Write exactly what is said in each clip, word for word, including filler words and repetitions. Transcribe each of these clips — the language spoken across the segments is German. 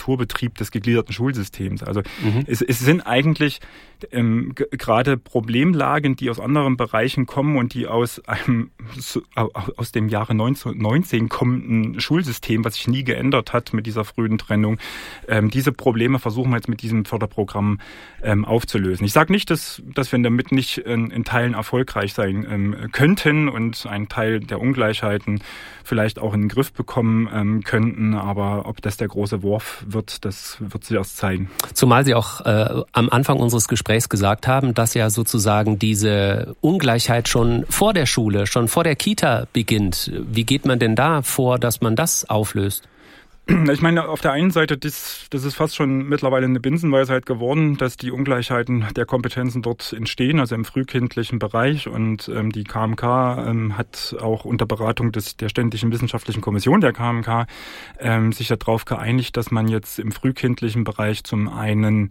Strukturbetrieb des gegliederten Schulsystems. Also mhm. es, es sind eigentlich ähm, g- gerade Problemlagen, die aus anderen Bereichen kommen und die aus einem so, aus dem Jahre neunzehnhundertneunzehn kommenden Schulsystem, was sich nie geändert hat mit dieser frühen Trennung. Ähm, diese Probleme versuchen wir jetzt mit diesem Förderprogramm ähm, aufzulösen. Ich sage nicht, dass, dass wir damit nicht in, in Teilen erfolgreich sein ähm, könnten und einen Teil der Ungleichheiten vielleicht auch in den Griff bekommen ähm, könnten, aber ob das der große Wurf wird, das wird sich erst zeigen. Zumal Sie auch äh, am Anfang unseres Gesprächs gesagt haben, dass ja sozusagen diese Ungleichheit schon vor der Schule, schon vor der Kita beginnt. Wie geht man denn da vor, dass man das auflöst? Ich meine, auf der einen Seite, das, das ist fast schon mittlerweile eine Binsenweisheit geworden, dass die Ungleichheiten der Kompetenzen dort entstehen, also im frühkindlichen Bereich. Und ähm, die K M K ähm, hat auch unter Beratung des, der Ständigen Wissenschaftlichen Kommission der K M K ähm, sich darauf geeinigt, dass man jetzt im frühkindlichen Bereich zum einen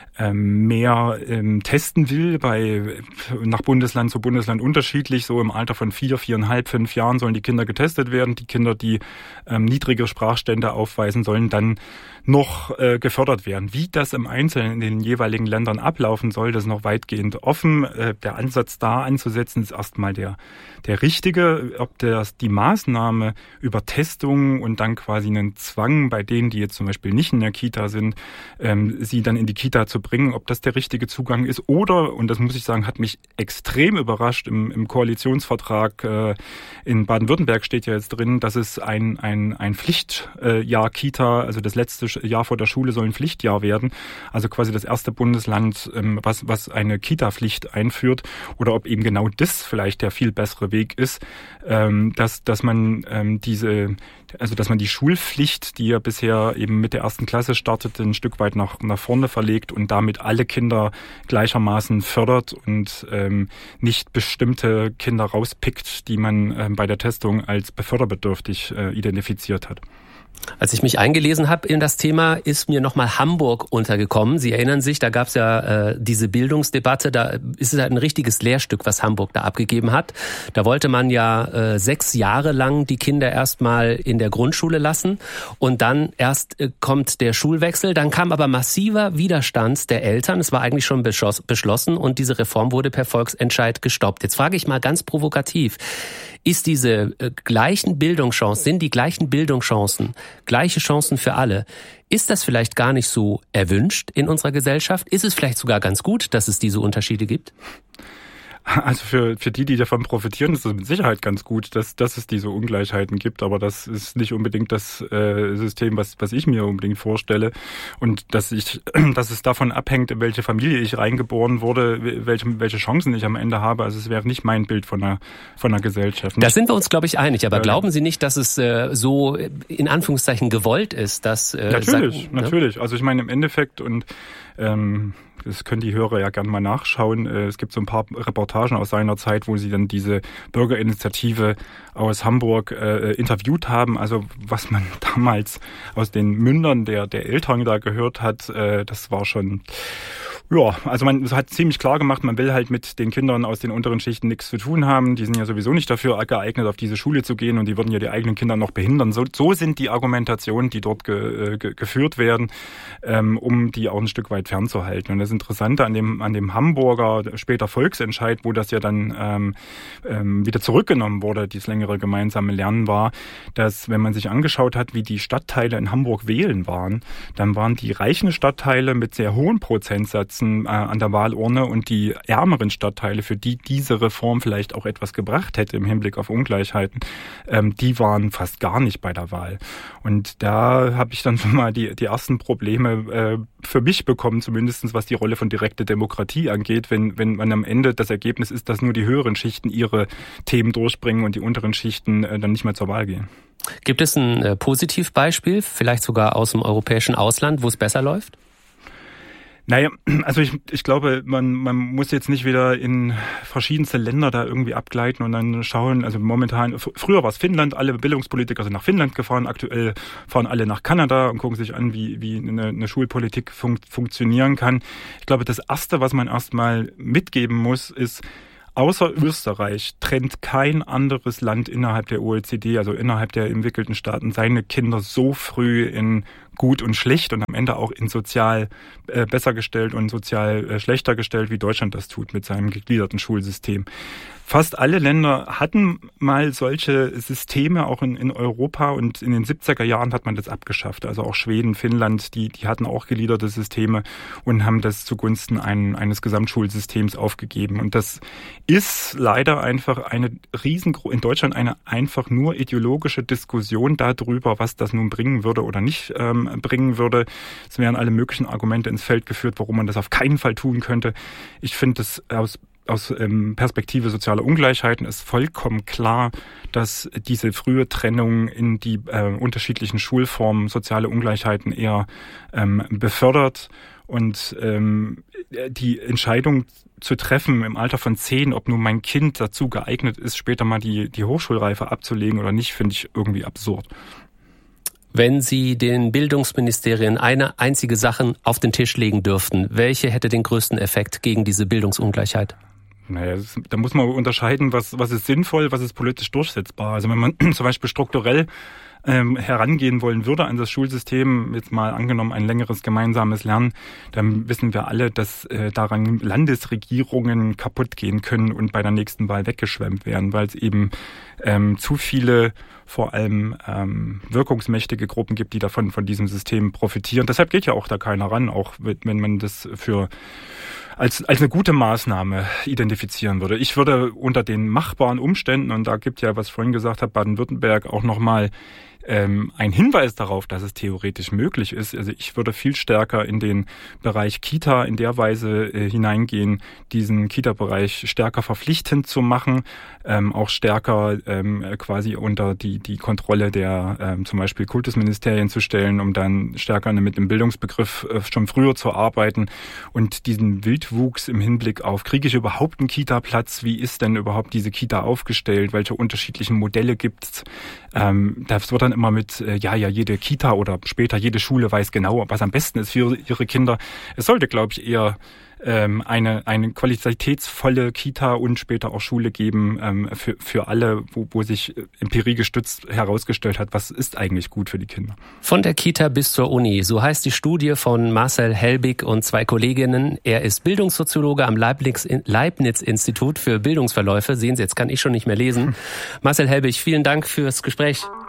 mehr ähm, testen will, bei nach Bundesland zu Bundesland unterschiedlich. So im Alter von vier, viereinhalb, fünf Jahren sollen die Kinder getestet werden. Die Kinder, die ähm, niedrige Sprachstände aufweisen, sollen dann noch äh, gefördert werden. Wie das im Einzelnen in den jeweiligen Ländern ablaufen soll, das ist noch weitgehend offen. Äh, der Ansatz da anzusetzen ist erstmal der der richtige. Ob das die Maßnahme über Testungen und dann quasi einen Zwang bei denen, die jetzt zum Beispiel nicht in der Kita sind, ähm, sie dann in die Kita zu bringen, ob das der richtige Zugang ist oder, und das muss ich sagen, hat mich extrem überrascht, im, im Koalitionsvertrag äh, in Baden-Württemberg steht ja jetzt drin, dass es ein, ein, ein Pflichtjahr äh, Kita, also das letzte Jahr vor der Schule soll ein Pflichtjahr werden, also quasi das erste Bundesland, ähm, was, was eine Kita-Pflicht einführt, oder ob eben genau das vielleicht der viel bessere Weg ist, ähm, dass, dass man ähm, diese, also dass man die Schulpflicht, die ja bisher eben mit der ersten Klasse startete, ein Stück weit nach, nach vorne verlegt und damit alle Kinder gleichermaßen fördert und ähm, nicht bestimmte Kinder rauspickt, die man ähm, bei der Testung als beförderbedürftig äh, identifiziert hat. Als ich mich eingelesen habe in das Thema, ist mir nochmal Hamburg untergekommen. Sie erinnern sich, da gab es ja äh, diese Bildungsdebatte, da ist es halt ein richtiges Lehrstück, was Hamburg da abgegeben hat. Da wollte man ja äh, sechs Jahre lang die Kinder erstmal in der Grundschule lassen und dann erst äh, kommt der Schulwechsel. Dann kam aber massiver Widerstand der Eltern. Es war eigentlich schon beschloss, beschlossen und diese Reform wurde per Volksentscheid gestoppt. Jetzt frage ich mal ganz provokativ, ist diese äh, gleichen Bildungschancen, sind die gleichen Bildungschancen, gleiche Chancen für alle, ist das vielleicht gar nicht so erwünscht in unserer Gesellschaft? Ist es vielleicht sogar ganz gut, dass es diese Unterschiede gibt? Also für, für die, die davon profitieren, ist es mit Sicherheit ganz gut, dass, dass es diese Ungleichheiten gibt. Aber das ist nicht unbedingt das äh, System, was, was ich mir unbedingt vorstelle. Und dass ich, dass es davon abhängt, in welche Familie ich reingeboren wurde, welche, welche Chancen ich am Ende habe. Also es wäre nicht mein Bild von einer, von einer Gesellschaft. Da sind wir uns, glaube ich, einig. Aber äh, glauben Sie nicht, dass es äh, so in Anführungszeichen gewollt ist? Dass, äh, natürlich, sagt, natürlich. Ja? Also ich meine im Endeffekt und ähm, das können die Hörer ja gerne mal nachschauen. Es gibt so ein paar Reportagen aus seiner Zeit, wo sie dann diese Bürgerinitiative aus Hamburg äh, interviewt haben. Also was man damals aus den Mündern der, der Eltern da gehört hat, äh, das war schon... Ja, also man hat ziemlich klar gemacht, man will halt mit den Kindern aus den unteren Schichten nichts zu tun haben. Die sind ja sowieso nicht dafür geeignet, auf diese Schule zu gehen und die würden ja die eigenen Kinder noch behindern. So, so sind die Argumentationen, die dort ge, ge, geführt werden, ähm, um die auch ein Stück weit fernzuhalten. Und das Interessante an dem an dem Hamburger später Volksentscheid, wo das ja dann ähm, ähm, wieder zurückgenommen wurde, dieses längere gemeinsame Lernen war, dass wenn man sich angeschaut hat, wie die Stadtteile in Hamburg wählen waren, dann waren die reichen Stadtteile mit sehr hohen Prozentsätzen an der Wahlurne und die ärmeren Stadtteile, für die diese Reform vielleicht auch etwas gebracht hätte im Hinblick auf Ungleichheiten, ähm, die waren fast gar nicht bei der Wahl. Und da habe ich dann schon mal die, die ersten Probleme äh, für mich bekommen, zumindest was die Rolle von direkter Demokratie angeht, wenn, wenn man am Ende das Ergebnis ist, dass nur die höheren Schichten ihre Themen durchbringen und die unteren Schichten äh, dann nicht mehr zur Wahl gehen. Gibt es ein äh, Positivbeispiel, vielleicht sogar aus dem europäischen Ausland, wo es besser läuft? Naja, also ich, ich glaube, man, man muss jetzt nicht wieder in verschiedenste Länder da irgendwie abgleiten und dann schauen, also momentan, f- früher war es Finnland, alle Bildungspolitiker sind nach Finnland gefahren, aktuell fahren alle nach Kanada und gucken sich an, wie, wie eine, eine Schulpolitik fun- funktionieren kann. Ich glaube, das Erste, was man erstmal mitgeben muss, ist, außer Österreich trennt kein anderes Land innerhalb der O E C D, also innerhalb der entwickelten Staaten, seine Kinder so früh in gut und schlecht und am Ende auch in sozial äh, besser gestellt und sozial äh, schlechter gestellt, wie Deutschland das tut mit seinem gegliederten Schulsystem. Fast alle Länder hatten mal solche Systeme, auch in, in Europa, und in den siebziger Jahren hat man das abgeschafft. Also auch Schweden, Finnland, die, die hatten auch gegliederte Systeme und haben das zugunsten ein, eines Gesamtschulsystems aufgegeben. Und das ist leider einfach eine riesengro- in Deutschland eine einfach nur ideologische Diskussion darüber, was das nun bringen würde oder nicht ähm, bringen würde. Es werden alle möglichen Argumente ins Feld geführt, warum man das auf keinen Fall tun könnte. Ich finde das aus Aus ähm, Perspektive sozialer Ungleichheiten ist vollkommen klar, dass diese frühe Trennung in die äh, unterschiedlichen Schulformen soziale Ungleichheiten eher ähm, befördert. Und ähm, die Entscheidung zu treffen im Alter von zehn, ob nun mein Kind dazu geeignet ist, später mal die, die Hochschulreife abzulegen oder nicht, finde ich irgendwie absurd. Wenn Sie den Bildungsministerien eine einzige Sache auf den Tisch legen dürften, welche hätte den größten Effekt gegen diese Bildungsungleichheit? Naja, das, da muss man unterscheiden, was, was ist sinnvoll, was ist politisch durchsetzbar. Also wenn man zum Beispiel strukturell ähm, herangehen wollen würde an das Schulsystem, jetzt mal angenommen ein längeres gemeinsames Lernen, dann wissen wir alle, dass äh, daran Landesregierungen kaputt gehen können und bei der nächsten Wahl weggeschwemmt werden, weil es eben ähm, zu viele vor allem ähm, wirkungsmächtige Gruppen gibt, die davon von diesem System profitieren. Deshalb geht ja auch da keiner ran, auch wenn man das für als als eine gute Maßnahme identifizieren würde. Ich würde unter den machbaren Umständen, und da gibt ja, was ich vorhin gesagt habe, Baden-Württemberg auch nochmal ähm, ein Hinweis darauf, dass es theoretisch möglich ist. Also ich würde viel stärker in den Bereich Kita in der Weise äh, hineingehen, diesen Kita-Bereich stärker verpflichtend zu machen, ähm, auch stärker ähm, quasi unter die die Kontrolle der ähm, zum Beispiel Kultusministerien zu stellen, um dann stärker mit dem Bildungsbegriff äh, schon früher zu arbeiten und diesen Wildwuchs im Hinblick auf, kriege ich überhaupt einen Kita-Platz? Wie ist denn überhaupt diese Kita aufgestellt? Welche unterschiedlichen Modelle gibt's? Ähm, das wird dann immer mit, äh, ja, ja, jede Kita oder später jede Schule weiß genau, was am besten ist für ihre Kinder. Es sollte, glaube ich, eher ähm, eine eine qualitätsvolle Kita und später auch Schule geben ähm, für für alle, wo, wo sich empiriegestützt herausgestellt hat, was ist eigentlich gut für die Kinder. Von der Kita bis zur Uni, so heißt die Studie von Marcel Helbig und zwei Kolleginnen. Er ist Bildungssoziologe am Leibniz-Institut für Bildungsverläufe. Sehen Sie, jetzt kann ich schon nicht mehr lesen. Marcel Helbig, vielen Dank fürs Gespräch.